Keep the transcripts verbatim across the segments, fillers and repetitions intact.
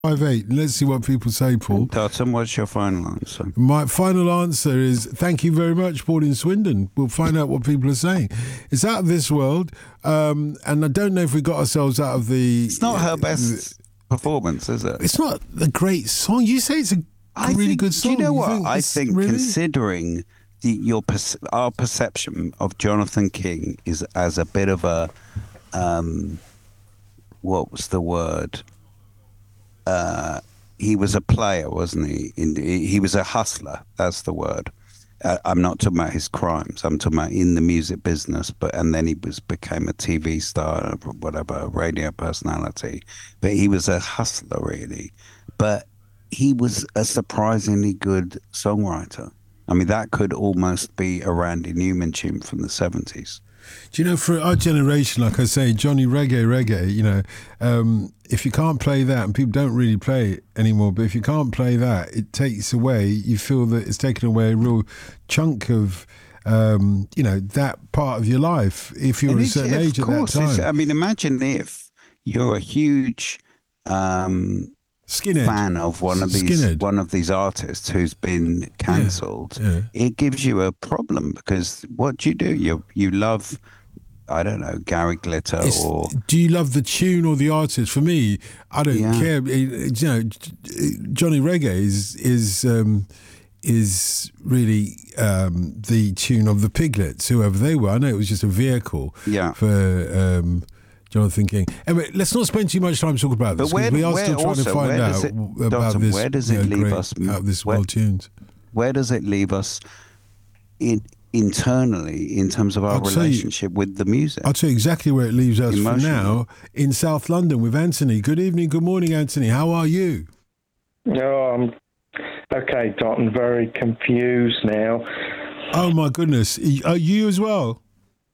five eight. Let's see what people say, Paul. Dalton, what's your final answer? My final answer is thank you very much, Paul in Swindon. We'll find out what people are saying. It's out of this world, um, and I don't know if we got ourselves out of the... It's not her best uh, performance, is it? It's not a great song. You say it's a I really think, good song. Do you know you what? think I think really? considering the, your our perception of Jonathan King is as a bit of a... Um, what was the word? Uh, he was a player, wasn't he? In, he was a hustler. That's the word. Uh, I'm not talking about his crimes. I'm talking about in the music business. But and then he was became a T V star, whatever, a radio personality. But he was a hustler, really. But he was a surprisingly good songwriter. I mean, that could almost be a Randy Newman tune from the seventies. Do you know, for our generation, like I say, Johnny Reggae, Reggae, you know, um, if you can't play that, and people don't really play it anymore, but if you can't play that, it takes away, you feel that it's taken away a real chunk of, um, you know, that part of your life, if you're And a it's- certain of age at course, that it's- time. I mean, imagine if you're a huge... Um, Skinhead. fan of one of these Skinhead. one of these artists who's been cancelled, Yeah, yeah. it gives you a problem because what do you do? You you love, I don't know, Gary Glitter It's- or do you love the tune or the artist? For me, I don't Yeah. care. It- you know, Johnny Reggae is is um, is really um, the tune of the Piglets, whoever they were. I know it was just a vehicle Yeah. for um, Jonathan King. Anyway, let's not spend too much time talking about But this where- because we are where still trying also, to find where out does it- about Dalton, this. where does you it know, leave great us? out of this Where- world tunes. where does it leave us in internally in terms of our I'll tell you- relationship with the music? I'll tell you exactly where it leaves us for Emotionally. now in South London with Anthony. Good evening, good morning, Anthony. How are you? Oh, I'm okay, Dalton. Very confused now. Oh my goodness, are you as well?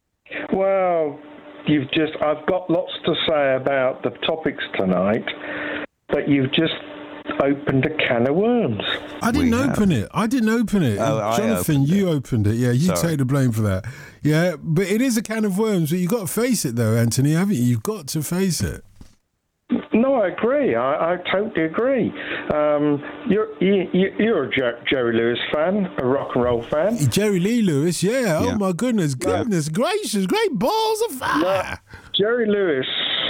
Well, you've just, I've got lots to say about the topics tonight, but you've just opened a can of worms. I didn't We have. open it. I didn't open it. Oh, I Jonathan, opened you opened it. Yeah, you Sorry. take the blame for that. Yeah, but it is a can of worms. But you've got to face it, though, Anthony, haven't you? You've got to face it. No, I agree. I, I totally agree. Um, you're you, you- you're a Jer- Jerry Lewis fan, a rock and roll fan. Jerry Lee Lewis, yeah. Oh Yeah. my goodness, goodness gracious, great balls of fire. Jerry Lewis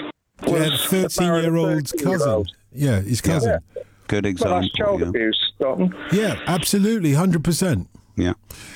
He had a was thirteen-year-old's about a cousin. thirteen-year-old. Yeah, his cousin. Good Well, example. that's child yeah. abuse, Dalton. Yeah, absolutely, one hundred percent. yeah.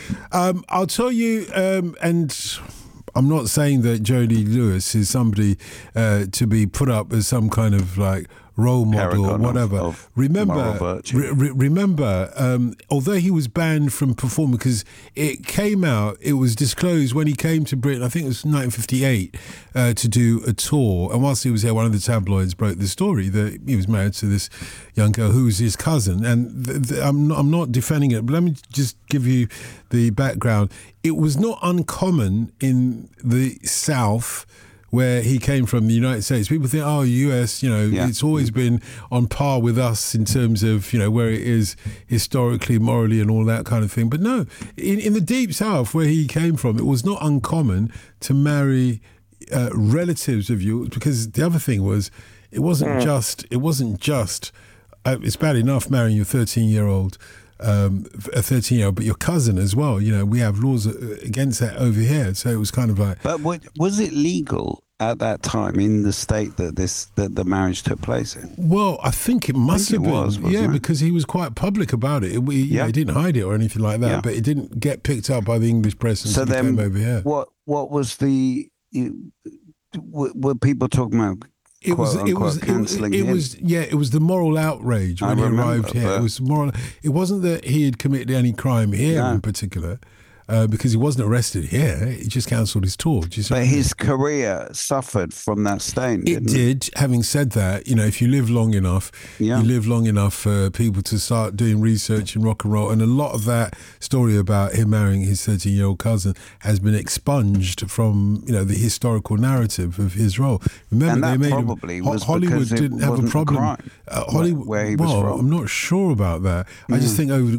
Um, I'll tell you, um, and I'm not saying that Jodie Lewis is somebody uh, to be put up as some kind of like role model or Paragon of- whatever. of remember, moral virtue. re- re- remember, um, although he was banned from performing because it came out, it was disclosed when he came to Britain. I think it was nineteen fifty-eight uh, to do a tour, and whilst he was there, one of the tabloids broke the story that he was married to this young girl who was his cousin. And th- th- I'm not, I'm not defending it, but let me just give you the background. It was not uncommon in the South where he came from, the United States. People think, oh, U S, you know, Yeah. it's always been on par with us in terms of, you know, where it is historically, morally and all that kind of thing. But no, in, in the deep South where he came from, it was not uncommon to marry uh, relatives of yours, because the other thing was, it wasn't Mm. just, it wasn't just, uh, it's bad enough marrying your thirteen-year-old Um, a thirteen-year-old, but your cousin as well. You know, we have laws uh, against that over here. So it was kind of like, But what, was it legal at that time in the state that this that the marriage took place in? well, I think it must think have it been, was, wasn't yeah, it? because he was quite public about it. We, you know, Yeah. he didn't hide it or anything like that, Yeah. but it didn't get picked up by the English press until So he then, came over here. what what was the? You, were, were people talking about? It was, quote, it was, unquote, it, cancelling it him? was, yeah, it was the moral outrage I when he remember, arrived here. It but- was moral. It wasn't that he had committed any crime here No. in particular, uh, because he wasn't arrested here. He just cancelled his tour. Do you see what I But mean? his career suffered from that stain. It Didn't did. Having said that, you know, if you live long enough, Yeah. you live long enough for people to start doing research in rock and roll. And a lot of that story about him marrying his thirteen-year-old cousin has been expunged from, you know, the historical narrative of his role. Remember, And they that made him- probably Ho- was Hollywood because it didn't have a wasn't a problem. crime Uh, where- Hollywood, where he was well, from. I'm not sure about that. I just think over